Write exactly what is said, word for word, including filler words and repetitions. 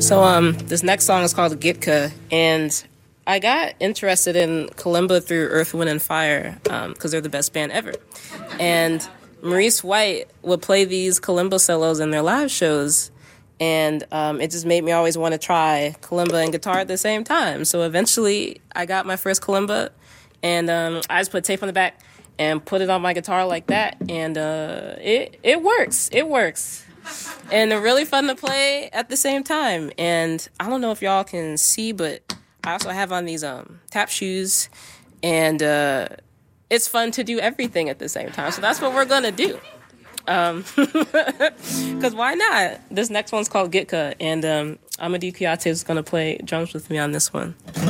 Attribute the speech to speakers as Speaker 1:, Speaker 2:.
Speaker 1: So um, this next song is called Gitka, and I got interested in kalimba through Earth, Wind, and Fire because um, they're the best band ever. And Maurice White would play these kalimba solos in their live shows, and um, it just made me always want to try kalimba and guitar at the same time. So eventually, I got my first kalimba, and um, I just put tape on the back and put it on my guitar like that, and uh, it it works. It works. And they're really fun to play at the same time. And I don't know if y'all can see, but I also have on these um, tap shoes. And uh, it's fun to do everything at the same time. So that's what we're going to do. Um, because why not? This next one's called Gitka. And um, Amadou Kiyate is going to play drums with me on this one.